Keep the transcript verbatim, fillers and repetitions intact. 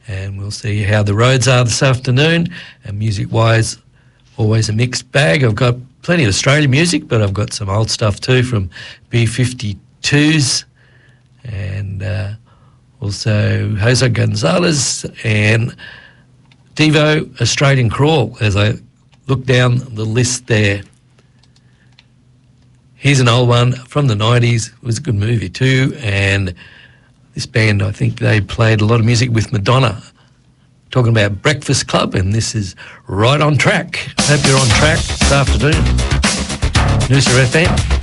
and we'll see how the roads are this afternoon. And music-wise, always a mixed bag. I've got plenty of Australian music, but I've got some old stuff too from B fifty-twos and uh, also Jose Gonzalez and Devo Australian Crawl as I look down the list there. Here's an old one from the nineties. It was a good movie too, and this band, I think they played a lot of music with Madonna. Talking about Breakfast Club, and this is Right on Track. Hope you're on track this afternoon. Noosa F M.